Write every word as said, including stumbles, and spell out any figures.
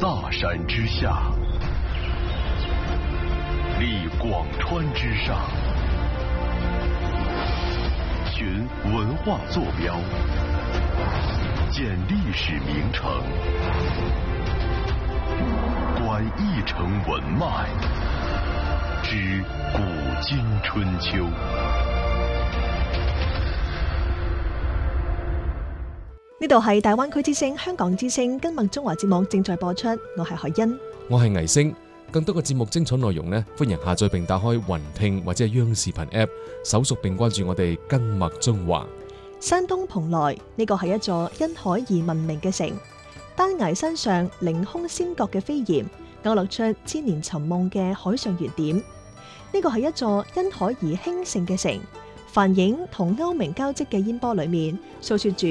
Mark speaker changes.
Speaker 1: 大山之下，立广川之上，寻文化坐标，鉴历史名城，观一城文脉，知古今春秋。
Speaker 2: 呢度係大灣區之聲、香港之聲今麥中華節目正在播出，我係海欣，
Speaker 3: 我係倪星。更多嘅節目精彩內容呢，歡迎下載並打開雲聽或者係央視頻 App， 搜索並關注我哋今麥中華。
Speaker 2: 山東蓬萊呢個係一座因海而聞名嘅城，丹崖山上凌空仙閣嘅飛檐，勾勒出千年尋夢嘅海上圓點。呢個係一座因海而興盛嘅城，梵影同歐明交織嘅煙波裏面，訴說住